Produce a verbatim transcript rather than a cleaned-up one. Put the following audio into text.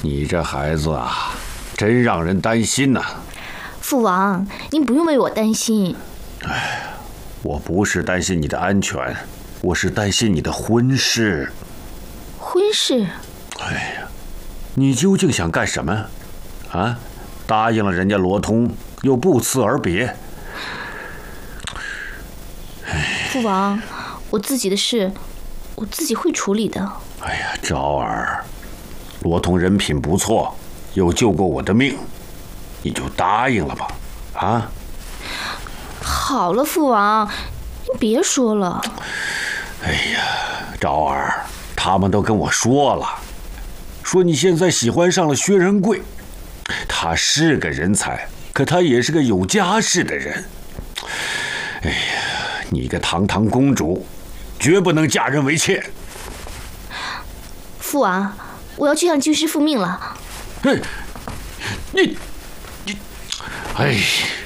你这孩子啊，真让人担心呐。 父王，您不用为我担心。 哎，我不是担心你的安全，我是担心你的婚事。 婚事？ 哎呀，你究竟想干什么？啊，答应了人家罗通，又不辞而别。 父王，我自己的事，我自己会处理的。 哎呀，昭儿，罗通人品不错，又救过我的命，你就答应了吧，啊？ 好了，父王，您别说了。 哎呀，昭儿，他们都跟我说了，说你现在喜欢上了薛仁贵，他是个人才，可他也是个有家室的人。哎呀，你个堂堂公主，绝不能嫁人为妾。 父王，我要去向军师复命了。 哎，你，你，哎。